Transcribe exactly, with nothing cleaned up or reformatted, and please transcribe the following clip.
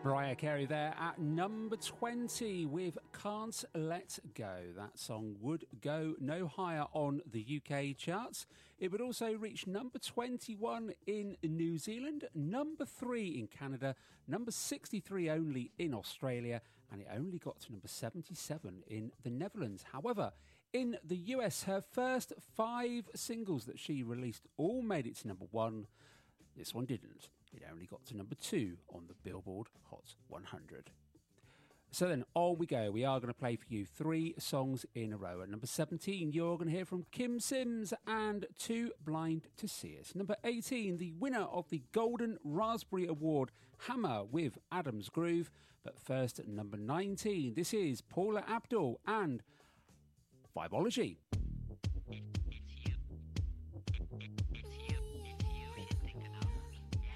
Mariah Carey there at number twenty with Can't Let Go. That song would go no higher on the U K charts. It would also reach number twenty-one in New Zealand, number three in Canada, number sixty-three only in Australia, and it only got to number seventy-seven in the Netherlands. However, in the U S, her first five singles that she released all made it to number one. This one didn't. It only got to number two on the Billboard Hot one hundred. So then, on we go. We are going to play for you three songs in a row. At number seventeen, you're going to hear from Kim Sims and Too Blind to See Us. Number eighteen, the winner of the Golden Raspberry Award, Hammer with Adam's Groove. But first, at number nineteen, this is Paula Abdul and Vibology.